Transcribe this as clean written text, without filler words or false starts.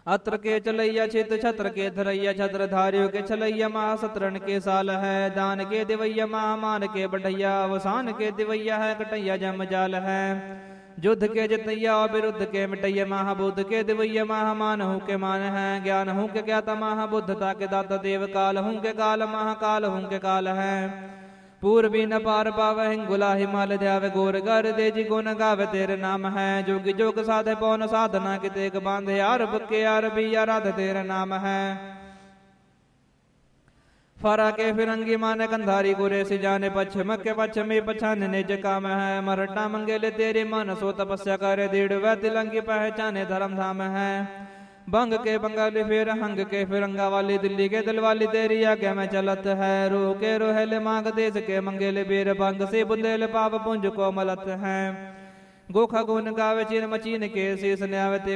अत्र के चलैया छित छत्र के धरैया छत्र धारियों के छलैया महासतरण के साल है। दान के दिवैया महामान के बढ़ैया अवसान के दिवैया है कटैया जम जाल है। युद्ध के जितैया विरुद्ध के मिटैया महाबुद्ध के दिवैया महामान हूँ के मान है। ज्ञान हूँ के ज्ञाता महाबुद्धता के दाता देव काल हूँ के काल महाकाल हूँ के काल है। पूर्वी न पार पावे हिंगुला हिमाल ध्यावे गोर गर दे जी गुण गावे तेरे नाम है। जोगी जोग साधे पौन साधना की तेग बांधे यार बके यार भी आराध तेरे नाम है। फरा के फिरंगी माने कंधारी गुरे से जाने पश्चिम के पश्चिमी पछाने निज काम है। मरटा मंगेले तेरे मन सो तपस्या करे दृढ़ वै तिलंगी पहचाने धर्म धाम है। बंग के बंगाली फिर हंग के फिरंगा वाली दिल्ली के दिल वाली तेरी आज्ञा में चलत है। रो के रोहेले मांग देश के मंगेले बीर भंग से बुंदेले पाप पुंज को मलत है। गोखा गुन गावे चीन मचीन के शीस न्यावे